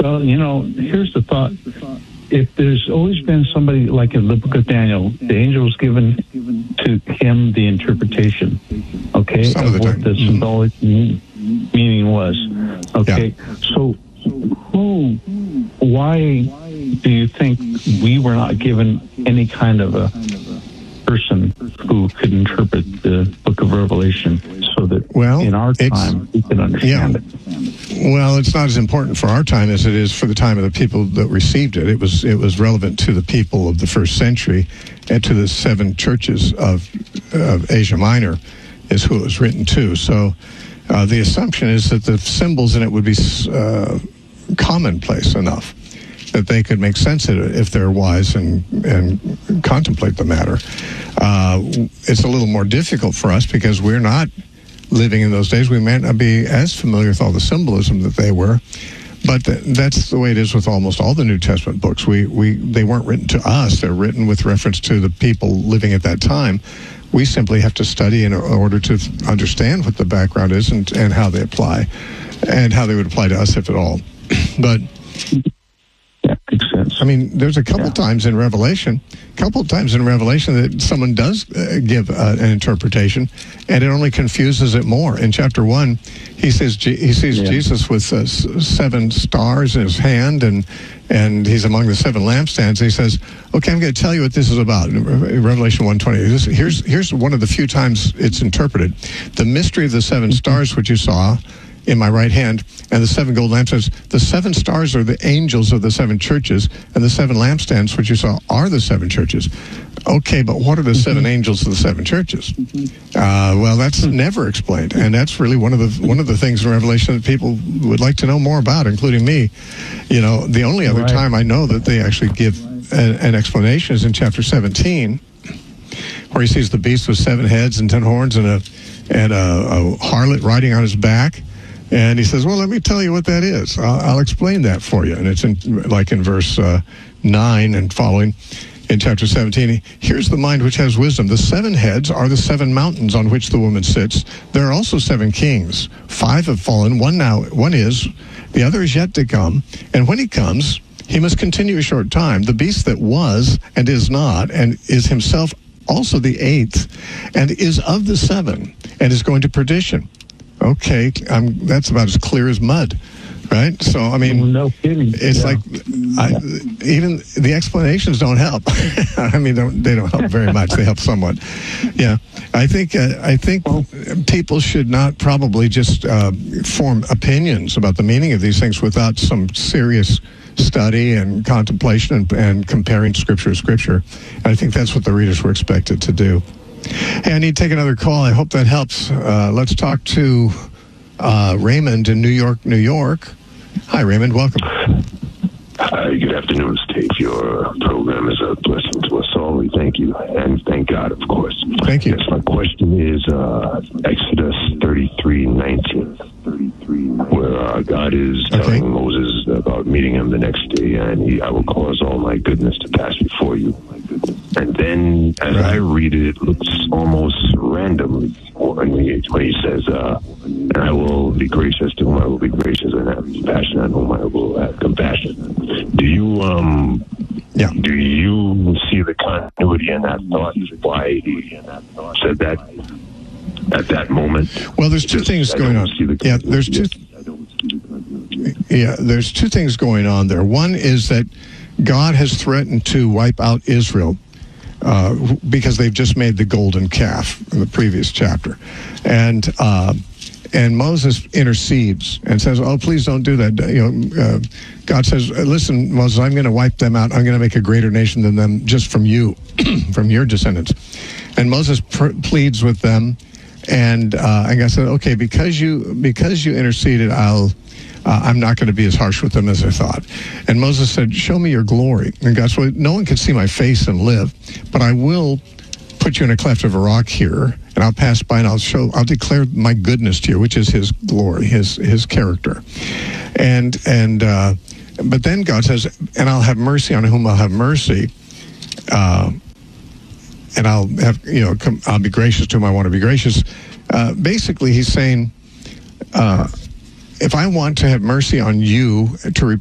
Well, here's the thought. If there's always been somebody like in the book of Daniel, the angel was given to him the interpretation, okay, of what the symbolic meaning was. Okay, so why do you think we were not given any kind of a person who could interpret the book of Revelation so that in our time we could understand it? Well, it's not as important for our time as it is for the time of the people that received it. It was relevant to the people of the first century and to the 7 churches of Asia Minor is who it was written to. So the assumption is that the symbols in it would be commonplace enough that they could make sense of it if they're wise and contemplate the matter. It's a little more difficult for us because we're not living in those days. We may not be as familiar with all the symbolism that they were, but that's the way it is with almost all the New Testament books. They weren't written to us. They're written with reference to the people living at that time. We simply have to study in order to understand what the background is and how they apply, and how they would apply to us, if at all. But makes sense. I mean, there's a couple times in Revelation that someone does give an interpretation, and it only confuses it more. In chapter 1, he sees Jesus with 7 stars in his hand, and he's among the 7 lampstands. He says, "Okay, I'm going to tell you what this is about." In Revelation 1:20. Here's one of the few times it's interpreted: the mystery of the 7 stars which you saw in my right hand, and the 7 gold lampstands. The 7 stars are the angels of the 7 churches, and the 7 lampstands, which you saw, are the 7 churches. Okay, but what are the 7 angels of the 7 churches? Well, that's never explained, and that's really one of the things in Revelation that people would like to know more about, including me. The only other time I know that they actually give an explanation is in chapter 17, where he sees the beast with 7 heads and 10 horns and a harlot riding on his back. And he says, well, let me tell you what that is. I'll explain that for you. And it's in verse 9 and following in chapter 17. Here's the mind which has wisdom. The 7 heads are the 7 mountains on which the woman sits. There are also 7 kings. 5 have fallen. One is. The other is yet to come. And when he comes, he must continue a short time. The beast that was and is not and is himself also the 8th and is of the 7 and is going to perdition. Okay, that's about as clear as mud, right? So, I mean, no kidding. It's like even the explanations don't help. I mean, they don't help very much. They help somewhat. Yeah, I think people should not probably just form opinions about the meaning of these things without some serious study and contemplation and comparing Scripture to Scripture. And I think that's what the readers were expected to do. Hey, I need to take another call. I hope that helps. Let's talk to Raymond in New York, New York. Hi, Raymond. Welcome. Hi, good afternoon, Steve. Your program is a blessing to us all. We thank you, and thank God, of course. Thank you. Yes, my question is Exodus 33:19, where God is telling Moses about meeting him the next day, and I will cause all my goodness to pass before you. And then, as I read it, it looks almost random when he says, and I will be gracious to whom I will be gracious, and have compassion on whom I will have compassion. Do you see the continuity in that thought? Why he said that at that moment? Well, there's two things going on. There's two things going on there. One is that God has threatened to wipe out Israel because they've just made the golden calf in the previous chapter. And Moses intercedes and says, oh, please don't do that. God says, listen, Moses, I'm going to wipe them out. I'm going to make a greater nation than them just from you, from your descendants. And Moses pleads with them. And God said, okay, because you interceded, I'm not going to be as harsh with them as I thought. And Moses said, show me your glory. And God said, no one can see my face and live, but I will put you in a cleft of a rock here, and I'll pass by and I'll declare my goodness to you, which is his glory, his character. But then God says, and I'll have mercy on whom I'll have mercy. And I'll be gracious to whom I want to be gracious. Basically, he's saying, if I want to have mercy on you to